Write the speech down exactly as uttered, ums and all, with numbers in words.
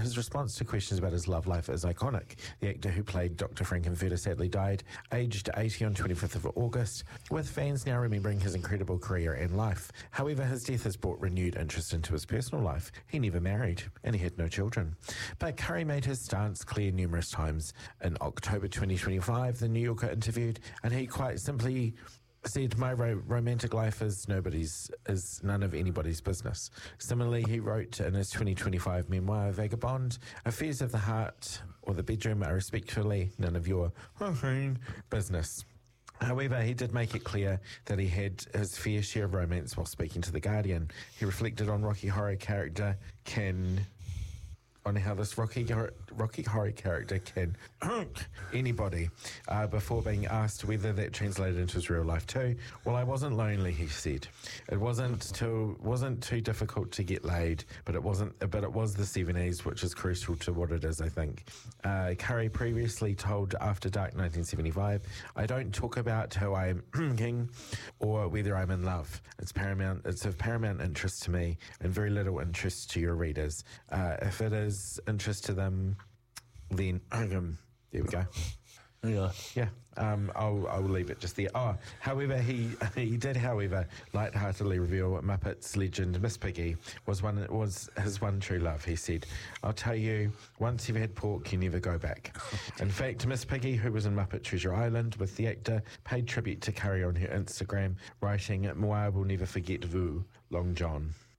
his response to questions about his love life is iconic. The actor who played Doctor Frankenfurter sadly died, aged eighty on twenty-fifth of August, with fans now remembering his incredible career and life. However, his death has brought renewed interest into his personal life. He never married, and he had no children. But Curry made his stance clear numerous times. In October twenty twenty-five, The New Yorker interviewed, and he quite simply said, "My ro- romantic life is nobody's, is none of anybody's business." Similarly, he wrote in his twenty twenty-five memoir, Vagabond, "Affairs of the heart or the bedroom are respectfully none of your business." However, he did make it clear that he had his fair share of romance while speaking to The Guardian. He reflected on Rocky Horror character can... on how this Rocky, Rocky Horror character can anybody uh, before being asked whether that translated into his real life too. "Well, I wasn't lonely," he said. "It wasn't too wasn't too difficult to get laid, but it wasn't. But it was the seventies, which is crucial to what it is, I think." Uh, Curry previously told After Dark nineteen seventy-five, "I don't talk about who I'm king or whether I'm in love. It's paramount. It's of paramount interest to me and very little interest to your readers. Uh, if it is interest to them, then um, there we go." Yeah. Yeah, um, I'll, I'll leave it just there. Oh, however, he he did, however, lightheartedly reveal Muppets legend Miss Piggy was one was his one true love. He said, "I'll tell you, once you've had pork, you never go back." In fact, Miss Piggy, who was in Muppet Treasure Island with the actor, paid tribute to Curry on her Instagram, writing, "Moi will never forget vous, Long John."